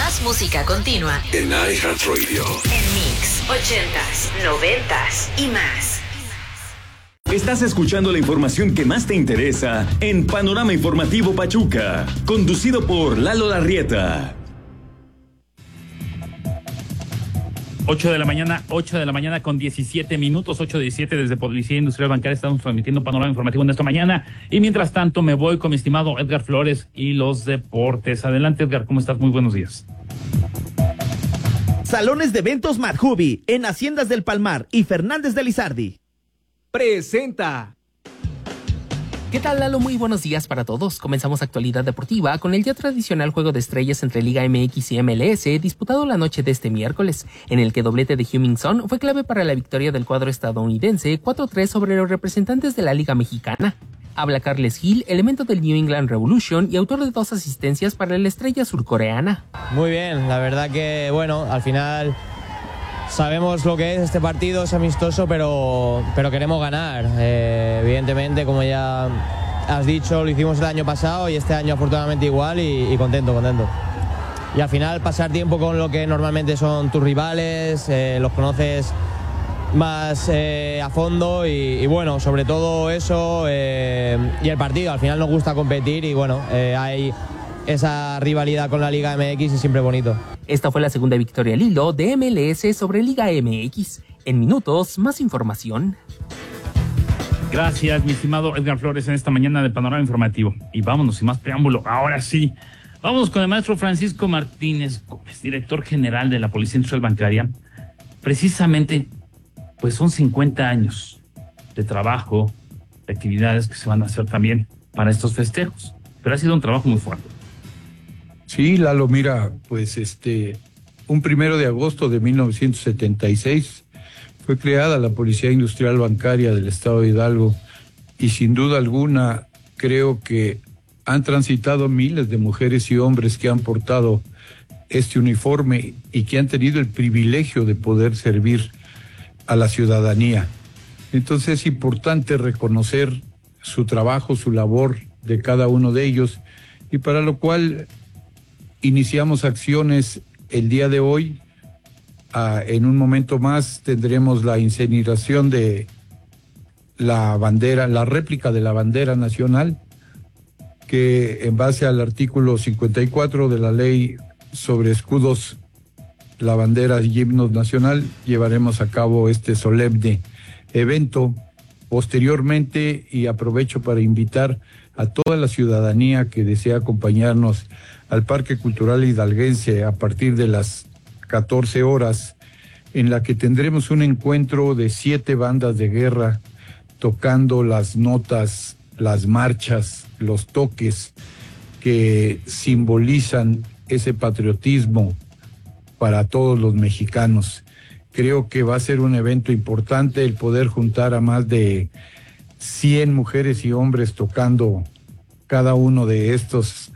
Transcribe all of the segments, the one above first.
Más música continua en iHeartRadio. En Mix 80s, 90s y más. Estás escuchando la información que más te interesa en Panorama Informativo Pachuca, conducido por Lalo Larrieta. 8 de la mañana con 17 minutos, 8:17 desde Policía Industrial Bancaria. Estamos transmitiendo Panorama Informativo en esta mañana. Y mientras tanto me voy con mi estimado Edgar Flores y los deportes. Adelante, Edgar, ¿cómo estás? Muy buenos días. Salones de eventos Marjubi en Haciendas del Palmar y Fernández de Lizardi presenta. ¿Qué tal, Lalo? Muy buenos días para todos. Comenzamos actualidad deportiva con el ya tradicional juego de estrellas entre Liga MX y MLS, disputado la noche de este miércoles, en el que doblete de Heung-min Son fue clave para la victoria del cuadro estadounidense 4-3 sobre los representantes de la Liga Mexicana. Habla Carles Gil, elemento del New England Revolution y autor de 2 asistencias para la estrella surcoreana. Muy bien, la verdad que, bueno, al final sabemos lo que es este partido, es amistoso, pero queremos ganar. Evidentemente, como ya has dicho, lo hicimos el año pasado y este año afortunadamente igual y contento. Y al final pasar tiempo con lo que normalmente son tus rivales, los conoces más a fondo y bueno, sobre todo eso y el partido. Al final nos gusta competir y bueno, hay esa rivalidad con la Liga MX y siempre bonito. Esta fue la segunda victoria al hilo de MLS sobre Liga MX. En minutos, más información. Gracias, mi estimado Edgar Flores, en esta mañana de Panorama Informativo. Y vámonos, sin más preámbulo, ahora sí. Vámonos con el maestro Francisco Martínez Gómez, director general de la Policía Industrial Bancaria. Precisamente, pues son 50 años de trabajo, de actividades que se van a hacer también para estos festejos. Pero ha sido un trabajo muy fuerte. Sí, Lalo, mira, pues un 1 de agosto de 1976 fue creada la Policía Industrial Bancaria del Estado de Hidalgo y sin duda alguna creo que han transitado miles de mujeres y hombres que han portado este uniforme y que han tenido el privilegio de poder servir a la ciudadanía. Entonces es importante reconocer su trabajo, su labor de cada uno de ellos y para lo cual iniciamos acciones el día de hoy. En un momento más tendremos la incineración de la bandera, la réplica de la bandera nacional, que en base al artículo 54 de la ley sobre escudos, la bandera y himnos nacional, llevaremos a cabo este solemne evento. Posteriormente, y aprovecho para invitar a toda la ciudadanía que desea acompañarnos al Parque Cultural Hidalguense a partir de las 14 horas, en la que tendremos un encuentro de 7 bandas de guerra tocando las notas, las marchas, los toques que simbolizan ese patriotismo para todos los mexicanos. Creo que va a ser un evento importante el poder juntar a más de 100 mujeres y hombres tocando cada uno de estos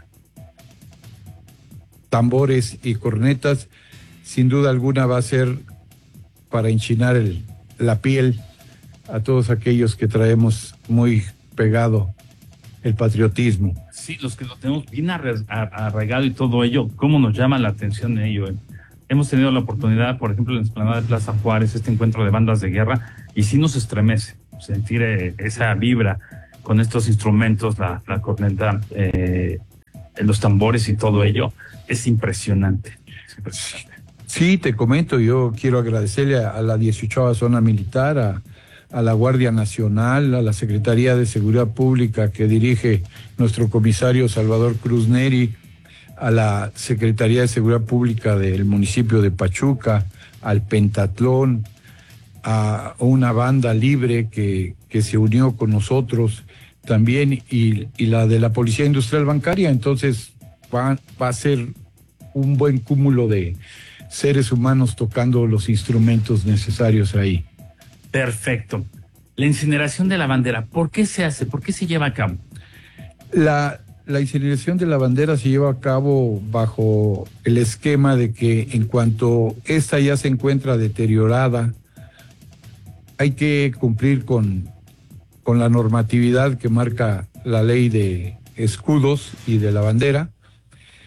tambores y cornetas. Sin duda alguna va a ser para enchinar la piel a todos aquellos que traemos muy pegado el patriotismo. Sí, los que lo tenemos bien arraigado y todo ello, cómo nos llama la atención ello. Hemos tenido la oportunidad, por ejemplo, en la explanada de Plaza Juárez, este encuentro de bandas de guerra, y sí nos estremece sentir esa vibra con estos instrumentos, la corneta, los tambores y todo ello. Es impresionante. Sí, te comento, yo quiero agradecerle a la 18ª Zona Militar, a la Guardia Nacional, a la Secretaría de Seguridad Pública que dirige nuestro comisario Salvador Cruz Neri, a la Secretaría de Seguridad Pública del municipio de Pachuca, al Pentatlón, a una banda libre que se unió con nosotros también y la de la Policía Industrial Bancaria. Entonces va a ser un buen cúmulo de seres humanos tocando los instrumentos necesarios ahí. Perfecto. La incineración de la bandera, ¿por qué se hace? ¿Por qué se lleva a cabo? La incineración de la bandera se lleva a cabo bajo el esquema de que en cuanto esta ya se encuentra deteriorada, hay que cumplir con la normatividad que marca la ley de escudos y de la bandera,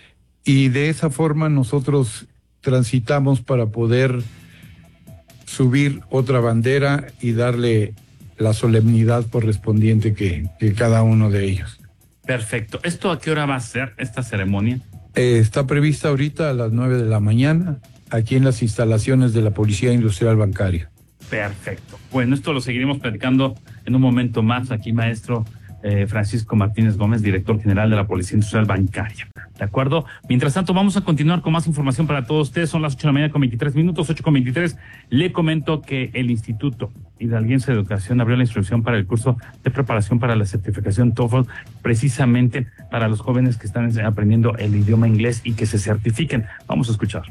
y de esa forma nosotros transitamos para poder subir otra bandera y darle la solemnidad correspondiente que cada uno de ellos. Perfecto. ¿Esto a qué hora va a ser esta ceremonia? Está prevista ahorita a las 9 de la mañana, aquí en las instalaciones de la Policía Industrial Bancaria. Perfecto. Bueno, esto lo seguiremos platicando en un momento más aquí, maestro Francisco Martínez Gómez, director general de la Policía Industrial Bancaria. ¿De acuerdo? Mientras tanto, vamos a continuar con más información para todos ustedes. Son las 8 de la mañana con 23 minutos, 8:23. Le comento que el Instituto Hidalguense de Educación abrió la inscripción para el curso de preparación para la certificación TOEFL, precisamente para los jóvenes que están aprendiendo el idioma inglés y que se certifiquen. Vamos a escuchar.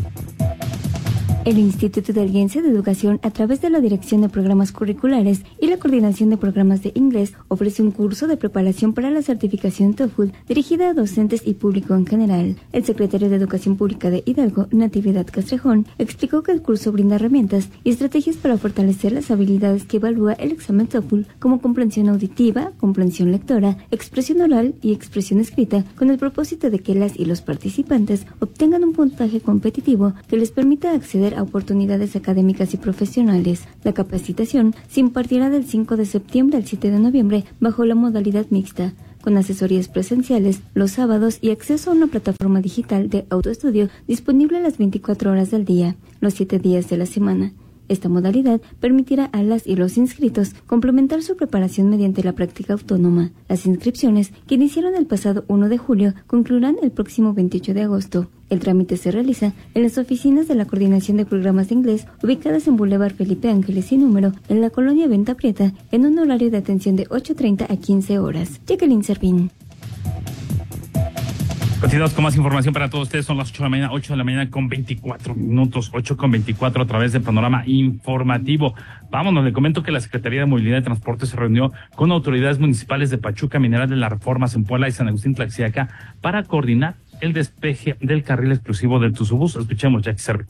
El Instituto Hidalguense de Educación, a través de la Dirección de Programas Curriculares y la Coordinación de Programas de Inglés, ofrece un curso de preparación para la certificación TOEFL dirigida a docentes y público en general. El secretario de Educación Pública de Hidalgo, Natividad Castrejón, explicó que el curso brinda herramientas y estrategias para fortalecer las habilidades que evalúa el examen TOEFL, como comprensión auditiva, comprensión lectora, expresión oral y expresión escrita, con el propósito de que las y los participantes obtengan un puntaje competitivo que les permita acceder a oportunidades académicas y profesionales. La capacitación se impartirá del 5 de septiembre al 7 de noviembre bajo la modalidad mixta, con asesorías presenciales los sábados y acceso a una plataforma digital de autoestudio disponible las 24 horas del día, los 7 días de la semana. Esta modalidad permitirá a las y los inscritos complementar su preparación mediante la práctica autónoma. Las inscripciones, que iniciaron el pasado 1 de julio, concluirán el próximo 28 de agosto. El trámite se realiza en las oficinas de la Coordinación de Programas de Inglés, ubicadas en Boulevard Felipe Ángeles sin número, en la colonia Venta Prieta, en un horario de atención de 8:30 a 15 horas. Jacqueline Servín. Continuamos con más información para todos ustedes. Son las 8 de la mañana con 24 minutos, 8:24 a través del Panorama Informativo. Vámonos, le comento que la Secretaría de Movilidad y Transporte se reunió con autoridades municipales de Pachuca, Mineral de la Reforma, Zempoala y San Agustín Tlaxiaca para coordinar el despeje del carril exclusivo del Tuzubús. Escuchemos, Jackie Servín.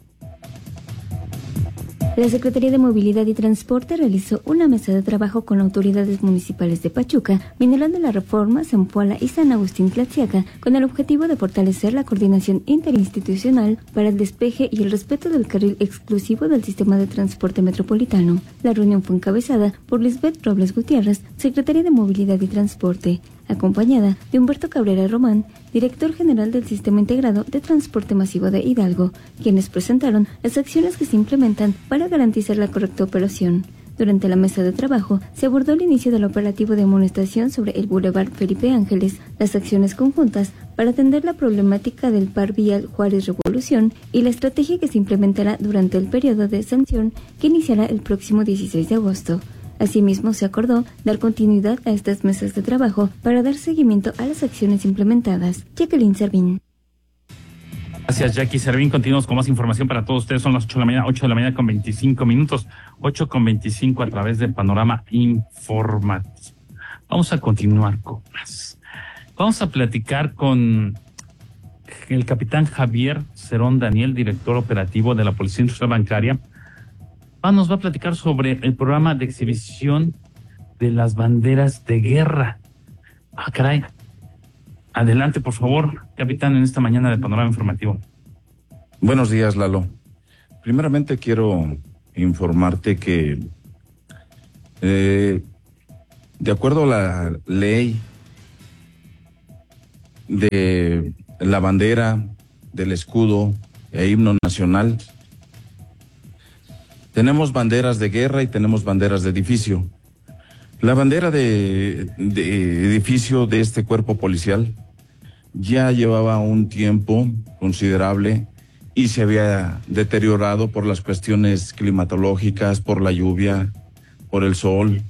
La Secretaría de Movilidad y Transporte realizó una mesa de trabajo con autoridades municipales de Pachuca, Mineral de la Reforma, Zempoala y San Agustín Tlaxiaca, con el objetivo de fortalecer la coordinación interinstitucional para el despeje y el respeto del carril exclusivo del sistema de transporte metropolitano. La reunión fue encabezada por Lisbeth Robles Gutiérrez, Secretaria de Movilidad y Transporte, acompañada de Humberto Cabrera Román, director general del Sistema Integrado de Transporte Masivo de Hidalgo, quienes presentaron las acciones que se implementan para garantizar la correcta operación. Durante la mesa de trabajo se abordó el inicio del operativo de amonestación sobre el Boulevard Felipe Ángeles, las acciones conjuntas para atender la problemática del par vial Juárez Revolución y la estrategia que se implementará durante el periodo de sanción que iniciará el próximo 16 de agosto. Asimismo, se acordó dar continuidad a estas mesas de trabajo para dar seguimiento a las acciones implementadas. Jacqueline Servín. Gracias, Jackie Servín. Continuamos con más información para todos ustedes. Son las 8 de la mañana con 25 minutos, 8:25 a través del Panorama Informativo. Vamos a continuar con más. Vamos a platicar con el capitán Javier Cerón Daniel, director operativo de la Policía Industrial Bancaria. Nos va a platicar sobre el programa de exhibición de las banderas de guerra. Ah, caray. Adelante, por favor, capitán, en esta mañana de Panorama Informativo. Buenos días, Lalo. Primeramente quiero informarte que de acuerdo a la ley de la bandera, del escudo e himno nacional, tenemos banderas de guerra y tenemos banderas de edificio. La bandera de edificio de este cuerpo policial ya llevaba un tiempo considerable y se había deteriorado por las cuestiones climatológicas, por la lluvia, por el sol.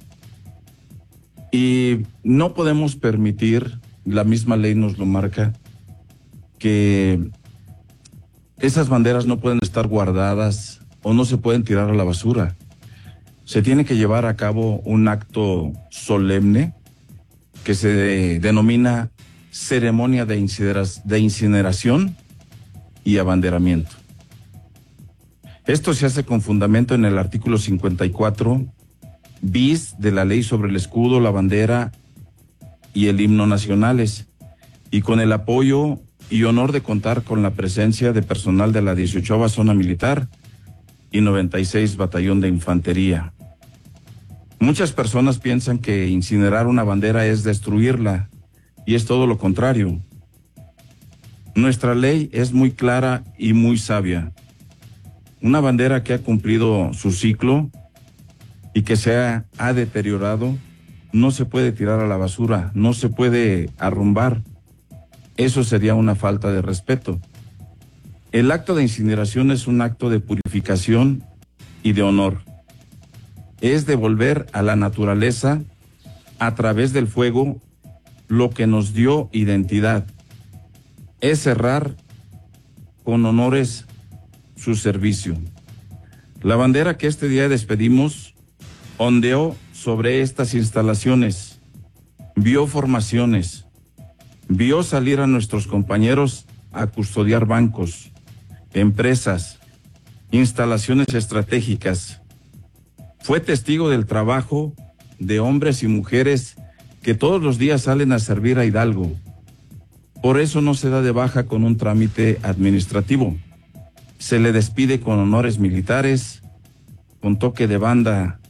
Y no podemos permitir, la misma ley nos lo marca, que esas banderas no pueden estar guardadas o no se pueden tirar a la basura. Se tiene que llevar a cabo un acto solemne que se denomina ceremonia de incineración y abanderamiento. Esto se hace con fundamento en el artículo 54 bis de la ley sobre el escudo, la bandera y el himno nacionales, y con el apoyo y honor de contar con la presencia de personal de la 18ª Zona Militar y 96 Batallón de Infantería. Muchas personas piensan que incinerar una bandera es destruirla, y es todo lo contrario. Nuestra ley es muy clara y muy sabia. Una bandera que ha cumplido su ciclo y que se ha deteriorado no se puede tirar a la basura, no se puede arrumbar. Eso sería una falta de respeto. El acto de incineración es un acto de purificación y de honor. Es devolver a la naturaleza, a través del fuego, lo que nos dio identidad. Es cerrar con honores su servicio. La bandera que este día despedimos ondeó sobre estas instalaciones, vio formaciones, vio salir a nuestros compañeros a custodiar bancos, empresas, instalaciones estratégicas. Fue testigo del trabajo de hombres y mujeres que todos los días salen a servir a Hidalgo. Por eso no se da de baja con un trámite administrativo. Se le despide con honores militares, con toque de banda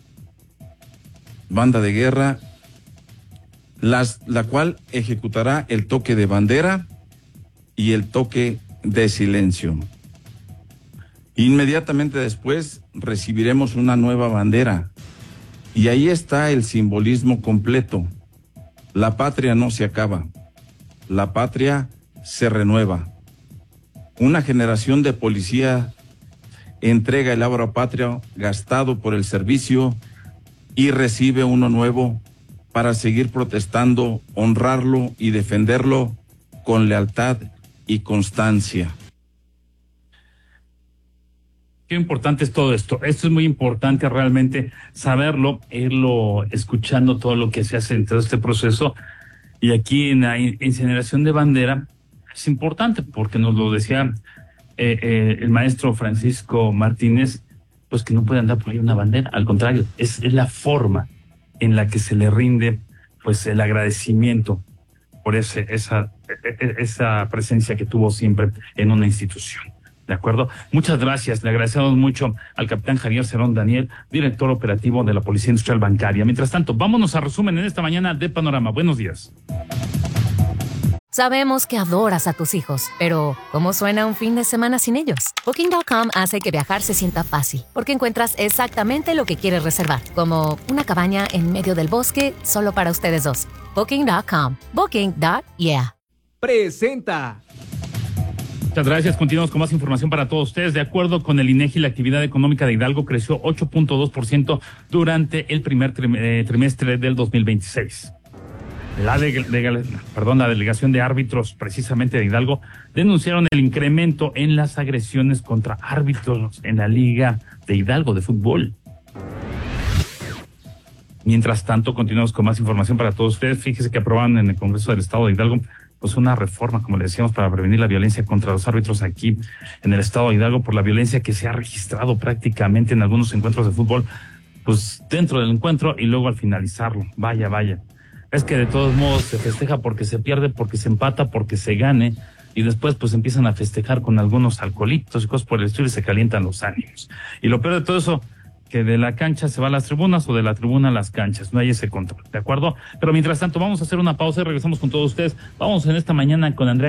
de guerra, la cual ejecutará el toque de bandera y el toque de silencio. Inmediatamente después recibiremos una nueva bandera, y ahí está el simbolismo completo. La patria no se acaba, la patria se renueva. Una generación de policía entrega el áureo patrio gastado por el servicio y recibe uno nuevo para seguir protestando, honrarlo y defenderlo con lealtad y constancia. Qué importante es todo esto. Esto es muy importante realmente saberlo, irlo escuchando todo lo que se hace en todo este proceso. Y aquí en la incineración de bandera es importante porque nos lo decía el maestro Francisco Martínez, pues que no puede andar por ahí una bandera. Al contrario, es la forma en la que se le rinde pues el agradecimiento por esa presencia que tuvo siempre en una institución. ¿De acuerdo? Muchas gracias. Le agradecemos mucho al capitán Javier Cerón Daniel, director operativo de la Policía Industrial Bancaria. Mientras tanto, vámonos a resumen en esta mañana de Panorama. Buenos días. Sabemos que adoras a tus hijos, pero ¿cómo suena un fin de semana sin ellos? Booking.com hace que viajar se sienta fácil, porque encuentras exactamente lo que quieres reservar, como una cabaña en medio del bosque solo para ustedes dos. Booking.com. Booking.yeah. Presenta. Muchas gracias. Continuamos con más información para todos ustedes. De acuerdo con el INEGI, la actividad económica de Hidalgo creció 8.2% durante el primer trimestre del 2026. La delegación de árbitros precisamente de Hidalgo denunciaron el incremento en las agresiones contra árbitros en la Liga de Hidalgo de fútbol. Mientras tanto, continuamos con más información para todos ustedes. Fíjese que aprobaron en el Congreso del Estado de Hidalgo pues una reforma, como le decíamos, para prevenir la violencia contra los árbitros aquí en el Estado de Hidalgo por la violencia que se ha registrado prácticamente en algunos encuentros de fútbol, pues dentro del encuentro y luego al finalizarlo. Vaya. Es que de todos modos se festeja porque se pierde, porque se empata, porque se gane, y después pues empiezan a festejar con algunos alcoholitos y cosas por el estilo y se calientan los ánimos. Y lo peor de todo eso, que de la cancha se va a las tribunas o de la tribuna a las canchas. No hay ese control, ¿de acuerdo? Pero mientras tanto vamos a hacer una pausa y regresamos con todos ustedes. Vamos en esta mañana con Andrea